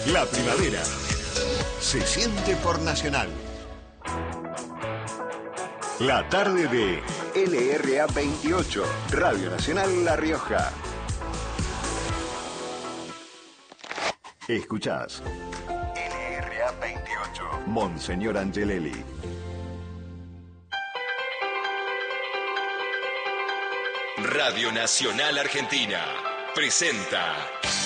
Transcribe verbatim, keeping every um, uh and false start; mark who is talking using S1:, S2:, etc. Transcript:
S1: La primavera se siente por Nacional. La tarde de L R A veintiocho, Radio Nacional La Rioja. Escuchás L R A veintiocho, Monseñor Angelelli. Radio Nacional Argentina presenta